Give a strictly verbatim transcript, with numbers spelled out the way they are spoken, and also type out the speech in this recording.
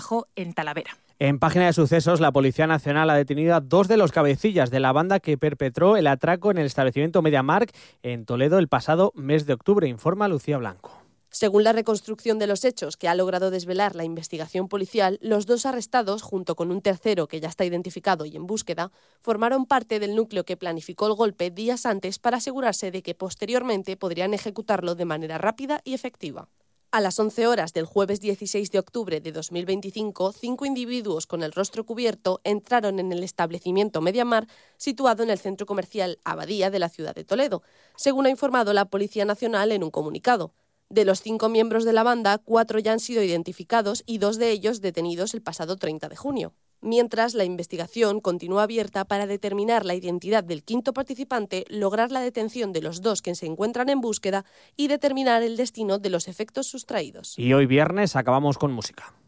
en Talavera. En página de sucesos, la Policía Nacional ha detenido a dos de los cabecillas de la banda que perpetró el atraco en el establecimiento MediaMarkt en Toledo el pasado mes de octubre, informa Lucía Blanco. Según la reconstrucción de los hechos que ha logrado desvelar la investigación policial, los dos arrestados, junto con un tercero que ya está identificado y en búsqueda, formaron parte del núcleo que planificó el golpe días antes para asegurarse de que posteriormente podrían ejecutarlo de manera rápida y efectiva. A las once horas del jueves dieciséis de octubre de dos mil veinticinco, cinco individuos con el rostro cubierto entraron en el establecimiento MediaMarkt situado en el centro comercial Abadía de la ciudad de Toledo, según ha informado la Policía Nacional en un comunicado. De los cinco miembros de la banda, cuatro ya han sido identificados y dos de ellos detenidos el pasado treinta de junio. Mientras, la investigación continúa abierta para determinar la identidad del quinto participante, lograr la detención de los dos que se encuentran en búsqueda y determinar el destino de los efectos sustraídos. Y hoy viernes acabamos con música.